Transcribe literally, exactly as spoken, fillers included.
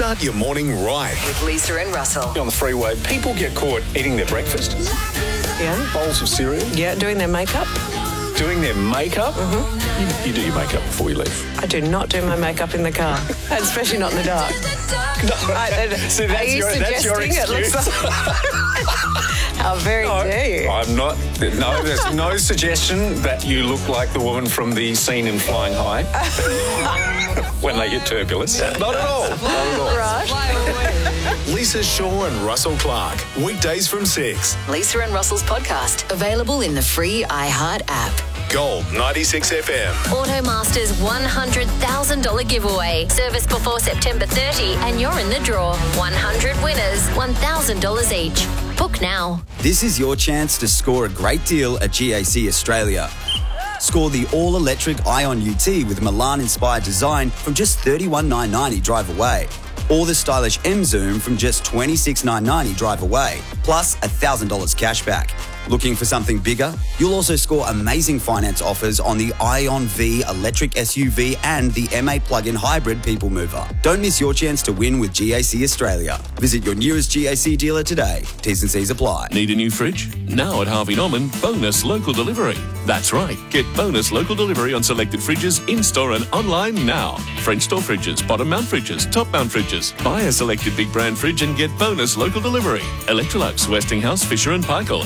Start your morning right. With Lisa and Russell. On the freeway, people get caught eating their breakfast, Yeah. bowls of cereal, Yeah, doing their makeup. doing their makeup. Mm-hmm. You, you do your makeup before you leave. I do not do my makeup in the car, and especially not in the dark. I, I, See, that's are you your- that's your suggesting it looks excuse. like... How very No, dare you? I'm not. No, there's no suggestion that you look like the woman from the scene in Flying High when they hit turbulence. Not at all. Not at all. Right? Lisa Shaw and Russell Clark. Weekdays from six. Lisa and Russell's podcast. Available in the free iHeart app. Gold ninety-six F M. Automaster's one hundred thousand dollars giveaway. Service before September thirtieth and you're in the draw. one hundred winners, one thousand dollars each. Book now. This is your chance to score a great deal at G A C Australia. Score the all-electric Ion U T with Milan-inspired design from just thirty-one thousand nine hundred ninety drive away. Or the stylish M Zoom from just twenty-six thousand nine hundred ninety drive away, plus one thousand dollars cash back. Looking for something bigger? You'll also score amazing finance offers on the Ion V electric S U V and the M A plug-in hybrid people mover. Don't miss your chance to win with G A C Australia. Visit your nearest G A C dealer today. T's and C's apply. Need a new fridge? Now at Harvey Norman, bonus local delivery. That's right. Get bonus local delivery on selected fridges in-store and online now. French door fridges, bottom mount fridges, top mount fridges. Buy a selected big brand fridge and get bonus local delivery. Electrolux, Westinghouse, Fisher and Paykel.